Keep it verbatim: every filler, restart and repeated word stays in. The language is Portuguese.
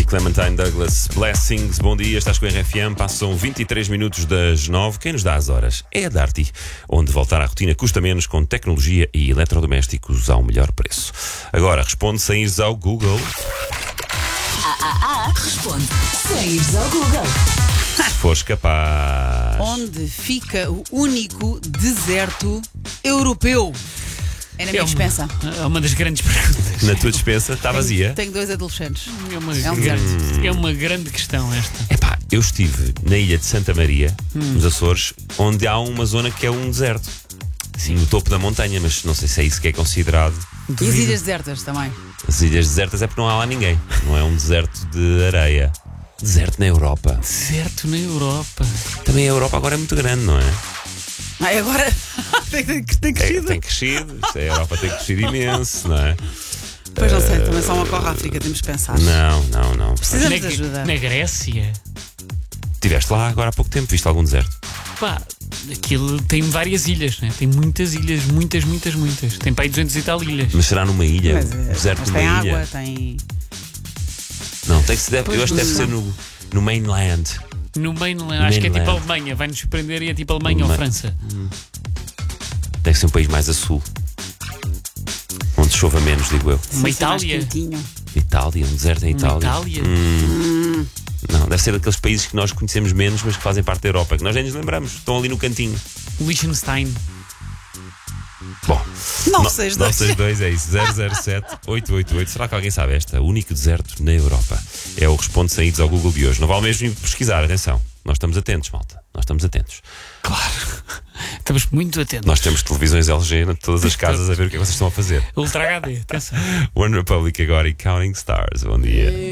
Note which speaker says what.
Speaker 1: Clementine Douglas, Blessings. Bom dia, estás com o R F M. Passam vinte e três minutos das nove. Quem nos dá as horas é a Darty, onde voltar à rotina custa menos com tecnologia e eletrodomésticos ao melhor preço. Agora responde sem ires ao Google.
Speaker 2: Ah, ah, ah. Responde sem ires ao Google.
Speaker 1: Se fores capaz.
Speaker 3: Onde fica o único deserto europeu? É na minha
Speaker 4: É uma,
Speaker 3: dispensa.
Speaker 4: é uma das grandes perguntas.
Speaker 1: Na tua dispensa está vazia?
Speaker 3: Tenho dois adolescentes.
Speaker 4: É uma,
Speaker 3: É um
Speaker 4: grande,
Speaker 3: deserto.
Speaker 4: é uma grande questão esta.
Speaker 1: Epá, eu estive na ilha de Santa Maria, nos Açores, onde há uma zona que é um deserto. Sim, no topo da montanha, mas não sei se é isso que é considerado.
Speaker 3: E as ilhas desertas também.
Speaker 1: As ilhas desertas é porque não há lá ninguém. Não é um deserto de areia. Deserto na Europa.
Speaker 4: Deserto na Europa.
Speaker 1: Também a Europa agora é muito grande, não é?
Speaker 3: Ai, agora tem, tem, tem
Speaker 1: É,
Speaker 3: crescido.
Speaker 1: tem crescido. Isto, a Europa tem crescido imenso, não é?
Speaker 3: Pois não sei, também só uma corre à África, temos que pensar.
Speaker 1: Não, não, não.
Speaker 3: Precisamos
Speaker 4: na,
Speaker 3: de ajuda.
Speaker 4: na Grécia.
Speaker 1: Estiveste lá agora há pouco tempo, viste algum deserto?
Speaker 4: Pá, aquilo tem várias ilhas, né? Tem muitas ilhas, muitas, muitas, muitas. Tem para aí duzentas e tal ilhas.
Speaker 1: Mas será numa ilha?
Speaker 3: Mas,
Speaker 1: um deserto
Speaker 3: mas
Speaker 1: numa
Speaker 3: tem
Speaker 1: ilha?
Speaker 3: água, tem.
Speaker 1: Não, tem que ser, deve,
Speaker 3: Pois
Speaker 1: eu acho que deve
Speaker 3: não.
Speaker 1: ser no, no mainland.
Speaker 4: No mainland, acho que é tipo
Speaker 1: Mainland.
Speaker 4: Alemanha. Vai-nos surpreender e é tipo Alemanha ou
Speaker 1: Ma-
Speaker 4: França.
Speaker 1: Deve ser um país mais a sul. Onde chova menos, digo eu.
Speaker 4: Uma
Speaker 3: Sim, sim, mais
Speaker 4: Itália.
Speaker 3: quentinho.
Speaker 1: Itália, um deserto em
Speaker 4: Uma
Speaker 1: Itália.
Speaker 4: Itália.
Speaker 1: Hum, não, deve ser daqueles países que nós conhecemos menos, mas que fazem parte da Europa, que nós nem nos lembramos, estão ali no cantinho.
Speaker 4: Liechtenstein.
Speaker 1: Bom,
Speaker 3: nove seis dois.
Speaker 1: nove seis dois é isso, zero zero sete oito oito oito. Será que alguém sabe esta? O único deserto na Europa. É o Responde Sem Idos ao Google de hoje. Não vale mesmo ir pesquisar, atenção. Nós estamos atentos, malta. Nós estamos atentos.
Speaker 4: Claro. Estamos muito atentos.
Speaker 1: Nós temos televisões L G em todas as casas a ver o que é que vocês estão a fazer.
Speaker 4: Ultra H D, atenção.
Speaker 1: One Republic agora e Counting Stars. Bom dia.